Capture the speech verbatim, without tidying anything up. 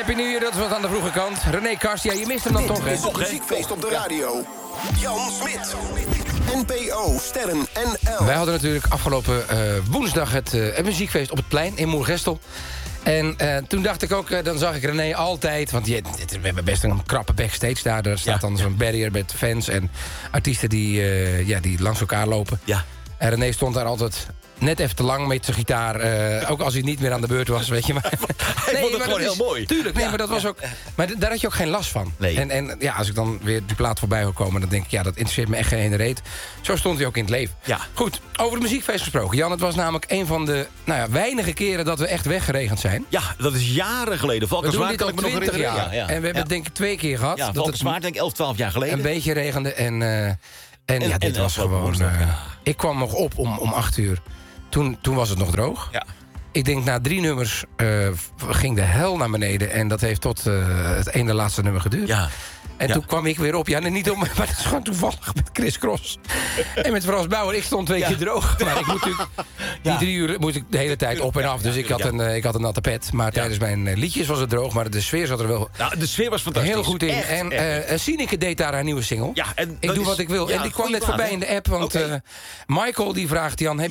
Happy New Year, dat is wat aan de vroege kant. René Karst, ja, je mist hem dan toch, hè? Dit is het muziekfeest op de radio. Jan Smit. N P O, Sterren N L. Wij hadden natuurlijk afgelopen uh, woensdag het, uh, het muziekfeest op het plein in Moergestel. En uh, toen dacht ik ook, uh, dan zag ik René altijd... want je, dit, we hebben best een krappe backstage daar. Daar staat ja, dan zo'n ja. barrier met fans en artiesten die, uh, ja, die langs elkaar lopen. Ja. En René stond daar altijd... net even te lang met zijn gitaar. Uh, ook als hij niet meer aan de beurt was, weet je. Maar, hij nee, vond het gewoon is, heel mooi. Tuurlijk, nee, ja, maar dat was ja. ook... Maar d- daar had je ook geen last van. Nee. En, en ja, als ik dan weer die plaat voorbij wil komen... dan denk ik, ja, dat interesseert me echt geen ene reet. Zo stond hij ook in het leven. Ja. Goed, over het muziekfeest gesproken. Jan, het was namelijk een van de nou ja, weinige keren... dat we echt weggeregend zijn. Ja, dat is jaren geleden. Valkenswaard kan ik me nog herinneren. Jaar. Ja, ja. En we hebben ja. het denk ik twee keer gehad. Ja, Valkenswaard denk ik elf, twaalf jaar geleden. Een beetje regende en... Uh, en, en ja, dit en was gewoon... Uh, ik kwam nog op om, om acht uur... Toen, toen was het nog droog. Ja. Ik denk na drie nummers uh, ging de hel naar beneden. En dat heeft tot uh, het ene laatste nummer geduurd. Ja. En ja. toen kwam ik weer op. Ja, nee, niet om, maar dat is gewoon toevallig met Chris Cross. En met Frans Bauer. Ik stond een beetje ja. droog. Maar ik moet natuurlijk... Die ja. drie uur moest ik de hele tijd op en af. Dus ik had, ja. een, uh, ik had een natte pet. Maar ja. tijdens mijn uh, liedjes was het droog. Maar de sfeer zat er wel nou, de sfeer was fantastisch. heel goed in. Echt, en uh, Sineke deed daar haar nieuwe single. Ja, en ik doe is, wat ik wil. Ja, en die kwam net voorbij he? in de app. Want okay. uh, Michael die vraagt... Jan, heb